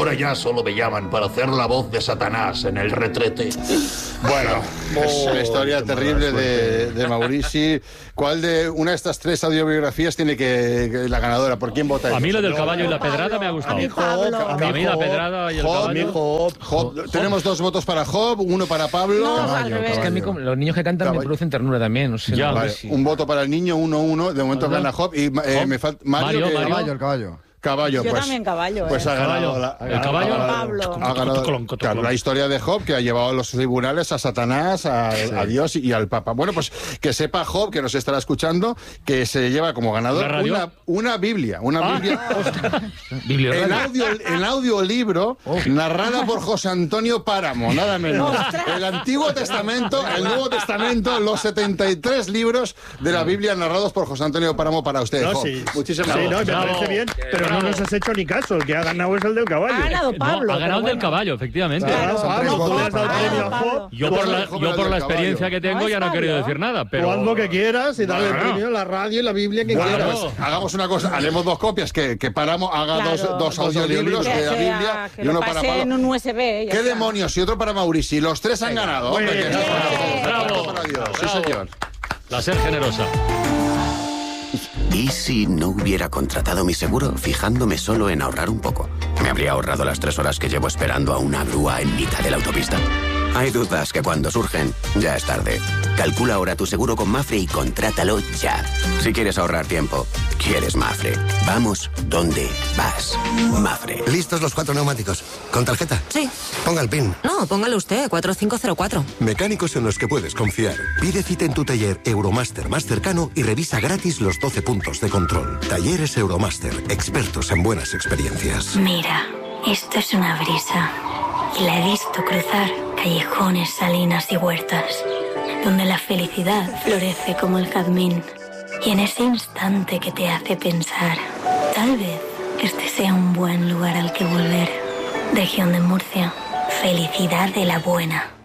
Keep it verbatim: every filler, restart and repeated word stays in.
ahora ya solo me llaman para hacer la voz de Satanás en el retrete. Bueno, es una historia terrible de, de Maurici. ¿Cuál de una de estas tres audiobiografías tiene que, que la ganadora? ¿Por quién votáis? A mí lo del caballo y la pedrada me ha gustado. A mí Job, A mí la pedrada y el Job, caballo. Job, Job. Tenemos dos votos para Job, uno para Pablo. No, Caballo, al revés. Es que a mí como- los niños que cantan Caballo. me producen ternura también. No sé, Ya, no sé Vale, si- un voto para el niño, uno uno. De momento Hola. gana Job. Y eh, Job. me falta Mario. Mario, que- Mario. Caballo, el caballo. Caballo, Yo pues. también caballo, Pues ¿eh? ha ganado Caballo. la, ¿El ha caballo? ganado- Pablo. ha ganado- Cotoclón, cotoclón. claro, la historia de Job, que ha llevado a los tribunales a Satanás, a, a Dios y al Papa. Bueno, pues que sepa Job, que nos estará escuchando, que se lleva como ganador ¿Una radio? una, una Biblia, una Ah. Biblia Biblioradio. en audio, en audiolibro, narrada por José Antonio Páramo, nada menos. El Antiguo Testamento, el Nuevo Testamento, los setenta y tres libros de la Biblia narrados por José Antonio Páramo para usted, No, Job. sí. Muchísimas Sí, no, gracias. me Bravo. parece bien, pero no nos has hecho ni caso. El que ha ganado es el del caballo. Ha ganado Pablo. No, ha ganado pero el del bueno. caballo, efectivamente. Claro, Son Pablo, tres tú le has votos. dado el premio a Pablo. Job. Yo Tú por eres la, el joven yo del por la caballo. experiencia que tengo No, ya no he es querido Pablo. decir nada, Tú pero... haz lo que quieras y dale el Bueno. premio a la radio y la Biblia que Bueno, quieras. pues hagamos una cosa, haremos dos copias, que, que Páramo haga Claro. dos, dos Dos audiolibros Que de la sea- Biblia que y lo uno para pase Pablo. en un U S B. ya ¿Qué está. demonios? Y otro para Maurici. Los tres han ganado. Muy Hombre, bien. que eso es Bien. para todos. Bravo. Para Dios. Sí, Bravo. señor. La ser generosa. ¿Y si no hubiera contratado mi seguro fijándome solo en ahorrar un poco? ¿Me habría ahorrado las tres horas que llevo esperando a una grúa en mitad de la autopista? Hay dudas que cuando surgen, ya es tarde. Calcula ahora tu seguro con Mafre y contrátalo ya. Si quieres ahorrar tiempo, quieres Mafre. Vamos donde vas. Mafre. ¿Listos los cuatro neumáticos? ¿Con tarjeta? Sí. Ponga el PIN. No, póngale usted, cuatro cinco cero cuatro. Mecánicos en los que puedes confiar. Pide cita en tu taller Euromaster más cercano y revisa gratis los doce puntos de control. Talleres Euromaster, expertos en buenas experiencias. Mira, esto es una brisa. Y la he visto cruzar callejones, salinas y huertas, donde la felicidad florece como el jazmín. Y en ese instante que te hace pensar, tal vez este sea un buen lugar al que volver. Región de Murcia, felicidad de la buena.